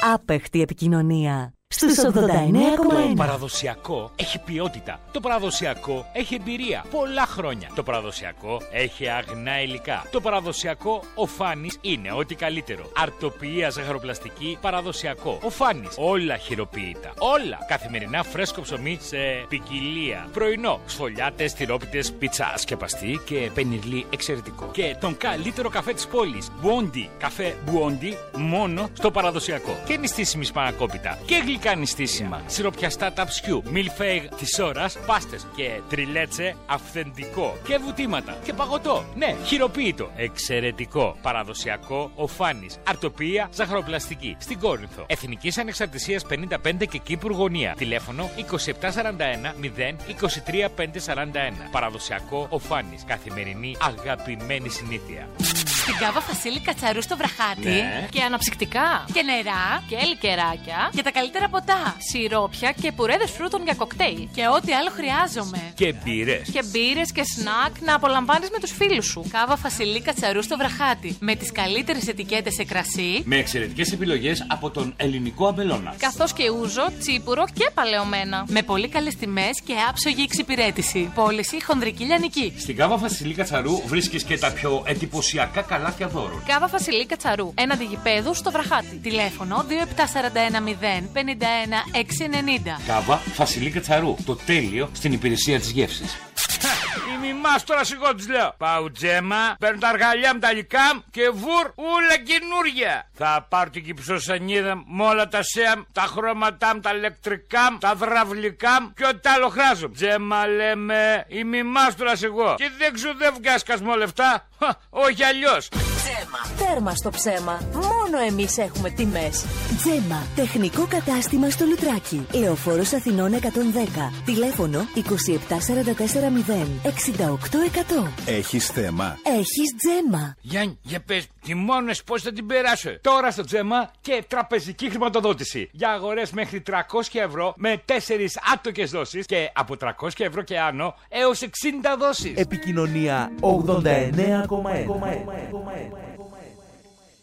Άπεχτη επικοινωνία. Στους 89,1. Το παραδοσιακό έχει ποιότητα. Το παραδοσιακό έχει εμπειρία. Πολλά χρόνια. Το παραδοσιακό έχει αγνά υλικά. Το παραδοσιακό ο Φάνης είναι ό,τι καλύτερο. Αρτοποιία, ζαχαροπλαστική, παραδοσιακό. Ο Φάνης. Όλα χειροποίητα. Όλα. Καθημερινά φρέσκο ψωμί σε ποικιλία. Πρωινό. Σφολιάτες, τυρόπιτες, πίτσα σκεπαστή και πενιρλί εξαιρετικό. Και τον καλύτερο καφέ της πόλης. Μπουόντι. Καφέ Μπουόντι μόνο στο παραδοσιακό. Και νηστίσιμη σπανακόπιτα. Και γλυκά νηστίσιμα. Σιροπιαστά ταψιού. Μιλφέιγ της ώρας. Πάστες. Και τριλέτσε αυθεντικό. Και βουτήματα. Και παγωτό. Ναι, χειροποίητο. Εξαιρετικό. Παραδοσιακό ο Φάνης. Αρτοποιία, ζαχαροπλαστική. Στην Κόρινθο. Εθνικής Ανεξαρτησίας 55 και Κύπρου γωνία. Τηλέφωνο 2741 0 23 541. Παραδοσιακό ο Φάνης. Καθημερινή αγαπημένη συνήθεια. Στην Κάβα Φασίλη Κατσαρού στο Βραχάτι. Ναι. Και αναψυκτικά. Και νερά. Και λικεράκια. Και τα καλύτερα ποτά. Σιρόπια και πουρέδες φρούτων για κοκτέιλ. Και ό,τι άλλο χρειάζομαι. Και μπύρες. Και μπύρες και σνακ να απολαμβάνεις με τους φίλους σου. Κάβα Φασίλη Κατσαρού στο Βραχάτι. Με τις καλύτερες ετικέτες σε κρασί. Με εξαιρετικές επιλογές από τον ελληνικό αμπελώνα. Καθώς και ούζο, τσίπουρο και παλαιωμένα. Με πολύ καλές τιμές και άψογη εξυπηρέτηση. Πώληση χονδρική λιανική. Στην Κάβα Φασιλή Κατσαρού βρίσκεις και τα πιο εντυπωσιακά καλάθια δώρων. Κάβα Φασιλή Κατσαρού. Έναντι γηπέδου στο Βραχάτι. Τηλέφωνο 2741 0 51 690. Κάβα Φασιλή Κατσαρού. Το τέλειο στην υπηρεσία της γεύσης. Η μιμάς τώρα σιγό της λέω. Πάω Τζέμα, παίρνω τα αργαλιά μου τα λικά και βουρ ούλα καινούρια. Θα πάρω την κυψοσανίδα μου με όλα τα σέα μου, τα χρώματά μου, τα ηλεκτρικά μου, τα δραυλικά μου και ό,τι άλλο χρειάζομαι. Τζέμα λέμε, η μιμάς τώρα σιγό. Και δεν ξοδεύω και άσκασμο λεφτά. Όχι αλλιώς. Τζέμα. Τέρμα στο ψέμα. Μόνο εμείς έχουμε τιμές. Τζέμα. Τεχνικό κατάστημα στο Λουτράκι. Λεωφόρος Αθηνών 110. Τηλέφωνο 2744 0 68 100. Έχεις θέμα? Έχεις Τζέμα. Γιάννη, για πες, τιμώνες πώς θα την περάσω. Τώρα στο Τζέμα και τραπεζική χρηματοδότηση. Για αγορές μέχρι 300 ευρώ με 4 άτοκες δόσεις και από 300 ευρώ και άνω έως 60 δόσεις. Επικοινωνία 89,1.